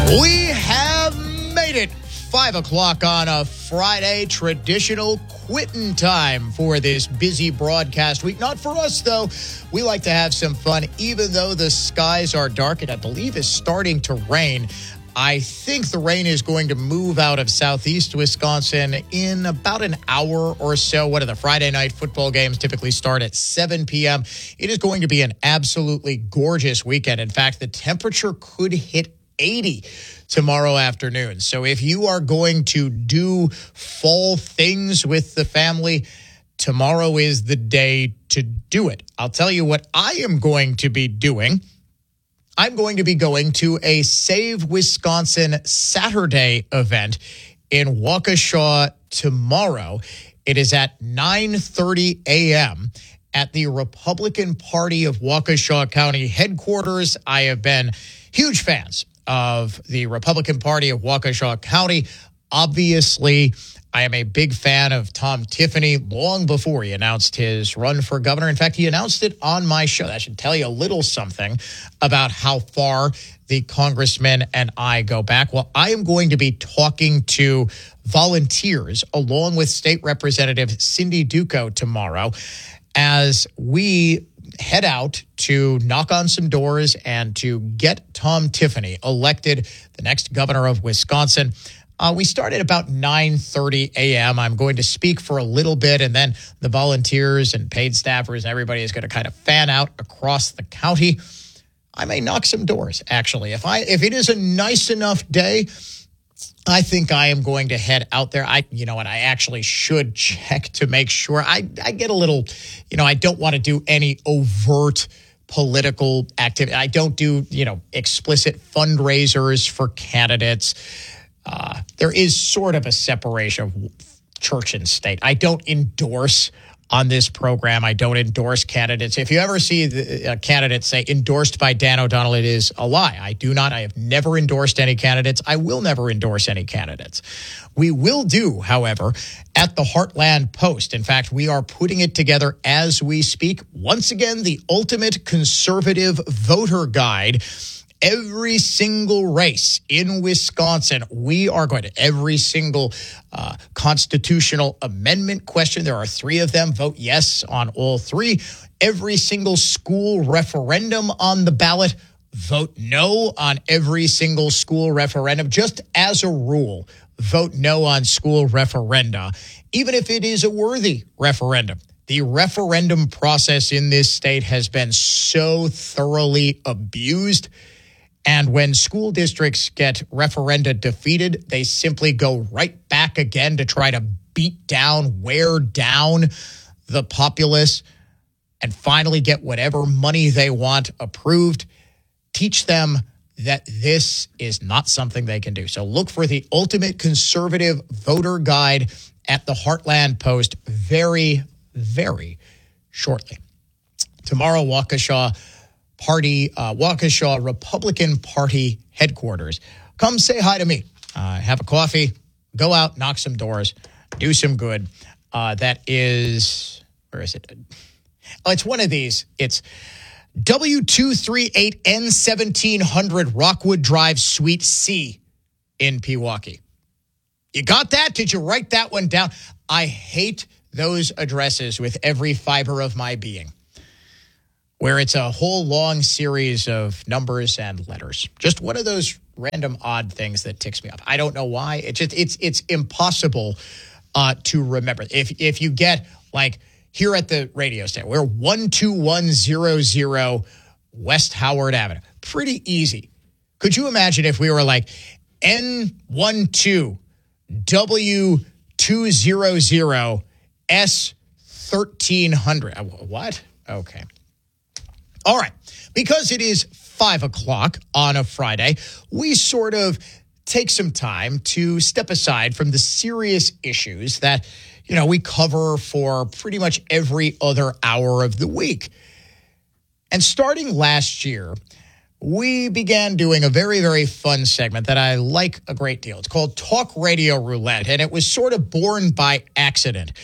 We have made it 5 o'clock on a Friday, traditional quitting time for this busy broadcast week. Not for us, though. We like to have some fun, even though the skies are dark and I believe is starting to rain. I think the rain is going to move out of southeast Wisconsin in about an hour or so. One of the Friday night football games typically start at 7 p.m. It is going to be an absolutely gorgeous weekend. In fact, the temperature could hit 80 tomorrow afternoon. So if you are going to do fall things with the family, tomorrow is the day to do it. I'll tell you what I am going to be doing. I'm going to be going to a Save Wisconsin Saturday event in Waukesha tomorrow. It is at 9:30 a.m. at the Republican Party of Waukesha County headquarters. I have been huge fans of the Republican Party of Waukesha County. Obviously, I am a big fan of Tom Tiffany long before he announced his run for governor. In fact, he announced it on my show. That should tell you a little something about how far the congressman and I go back. Well, I am going to be talking to volunteers along with State Representative Cindy Duco tomorrow as we head out to knock on some doors and to get Tom Tiffany elected the next governor of Wisconsin. We start at about 9:30 a.m. I'm going to speak for a little bit, and then the volunteers and paid staffers and everybody is going to kind of fan out across the county. I may knock some doors, actually. If it is a nice enough day, I think I am going to head out there. I actually should check to make sure. I get a little, I don't want to do any overt political activity. I don't do, explicit fundraisers for candidates. There is sort of a separation of church and state. I don't endorse on this program. I don't endorse candidates. If you ever see the candidate say endorsed by Dan O'Donnell, it is a lie. I do not. I have never endorsed any candidates. I will never endorse any candidates. We will do, however, at the Heartland Post. In fact, we are putting it together as we speak. Once again, the ultimate conservative voter guide. Every single race in Wisconsin, we are going to every single constitutional amendment question. There are 3 of them. Vote yes on all 3. Every single school referendum on the ballot. Vote no on every single school referendum. Just as a rule, vote no on school referenda, even if it is a worthy referendum. The referendum process in this state has been so thoroughly abused. And when school districts get referenda defeated, they simply go right back again to try to wear down the populace and finally get whatever money they want approved. Teach them that this is not something they can do. So look for the ultimate conservative voter guide at the Heartland Post very, very shortly. Tomorrow, Waukesha Republican Party headquarters. Come say hi to me. Have a coffee, go out, knock some doors, do some good. That is, where is it? Oh, it's one of these. It's W238N1700 Rockwood Drive, Suite C in Pewaukee. You got that? Did you write that one down? I hate those addresses with every fiber of my being, where it's a whole long series of numbers and letters. Just one of those random odd things that ticks me off. I don't know why. It's impossible to remember. If you get, like, here at the radio station, we're 12100 West Howard Avenue. Pretty easy. Could you imagine if we were like N12 W200 S1300? What? Okay. All right. Because it is 5 o'clock on a Friday, we sort of take some time to step aside from the serious issues that, we cover for pretty much every other hour of the week. And starting last year, we began doing a very, very fun segment that I like a great deal. It's called Talk Radio Roulette, and it was sort of born by accident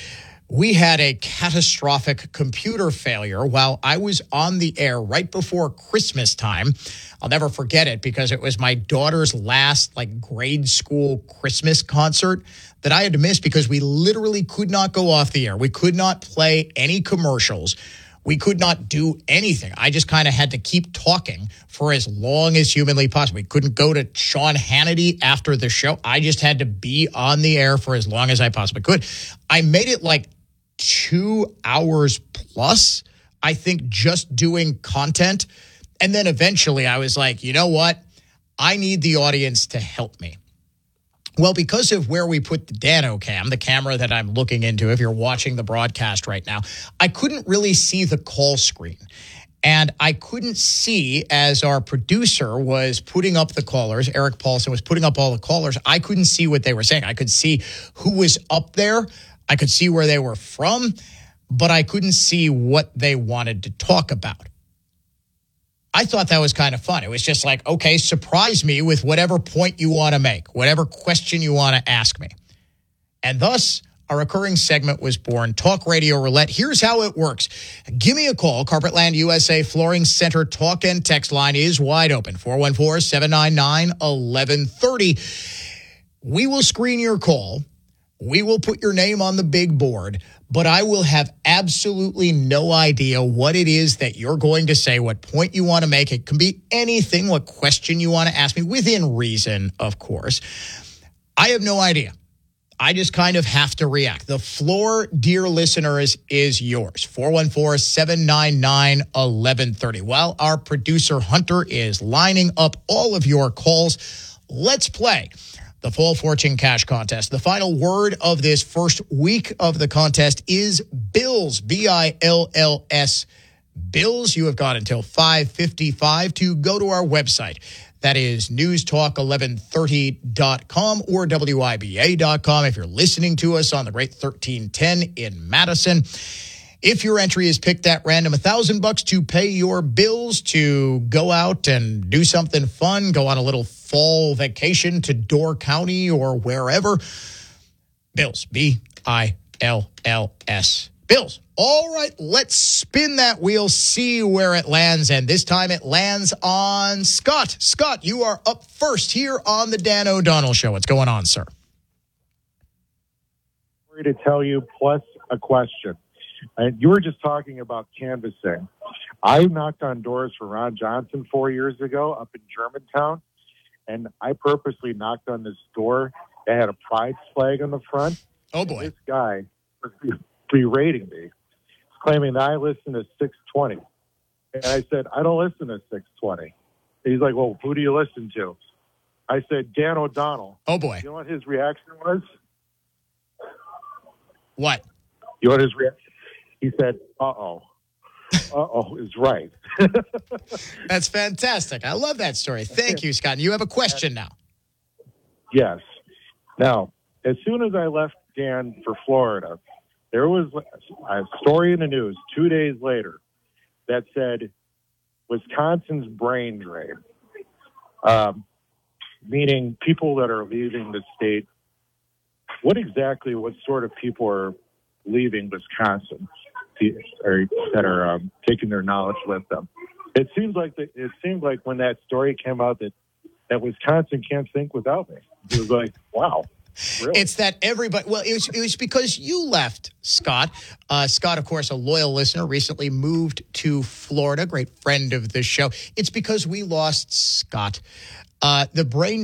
We had a catastrophic computer failure while I was on the air right before Christmas time. I'll never forget it because it was my daughter's last grade school Christmas concert that I had to miss because we literally could not go off the air. We could not play any commercials. We could not do anything. I just kind of had to keep talking for as long as humanly possible. We couldn't go to Sean Hannity after the show. I just had to be on the air for as long as I possibly could. I made it 2 hours plus, I think, just doing content. And then eventually I was like, you know what? I need the audience to help me. Well, because of where we put the Dano cam, the camera that I'm looking into, if you're watching the broadcast right now, I couldn't really see the call screen. And I couldn't see, as our producer was putting up the callers, Eric Paulson was putting up all the callers, I couldn't see what they were saying. I could see who was up there. I could see where they were from, but I couldn't see what they wanted to talk about. I thought that was kind of fun. It was just okay, surprise me with whatever point you want to make, whatever question you want to ask me. And thus, a recurring segment was born, Talk Radio Roulette. Here's how it works. Give me a call. Carpetland USA Flooring Center talk and text line is wide open, 414-799-1130. We will screen your call. We will put your name on the big board, but I will have absolutely no idea what it is that you're going to say, what point you want to make. It can be anything, what question you want to ask me, within reason, of course. I have no idea. I just kind of have to react. The floor, dear listeners, is yours. 414-799-1130. While our producer, Hunter, is lining up all of your calls, let's play the Fall Fortune Cash Contest. The final word of this first week of the contest is Bills, B-I-L-L-S, Bills. You have got until 5:55 to go to our website. That is newstalk1130.com or WIBA.com if you're listening to us on the great 1310 in Madison. If your entry is picked at random, $1,000 to pay your bills, to go out and do something fun, go on a little fall vacation to Door County or wherever. Bills, B-I-L-L-S. Bills. All right, let's spin that wheel, see where it lands, and this time it lands on Scott. Scott, you are up first here on the Dan O'Donnell Show. What's going on, sir? I'm going to tell you, plus a question. And you were just talking about canvassing. I knocked on doors for Ron Johnson 4 years ago up in Germantown, and I purposely knocked on this door that had a pride flag on the front. Oh, boy. This guy was berating me, claiming that I listen to 620. And I said, I don't listen to 620. He's like, well, who do you listen to? I said, Dan O'Donnell. Oh, boy. You know what his reaction was? What? You know what his reaction? He said, uh-oh. Uh-oh is right. That's fantastic. I love that story. Thank you, Scott. You have a question now. Yes. Now, as soon as I left Dan for Florida, there was a story in the news 2 days later that said Wisconsin's brain drain, meaning people that are leaving the state. What sort of people are leaving Wisconsin that are taking their knowledge with them? It seemed like when that story came out that Wisconsin can't think without me. It was like, wow. Really? It's that everybody, well, it was because you left, Scott. Scott, of course, a loyal listener, recently moved to Florida, great friend of the show. It's because we lost Scott. The brain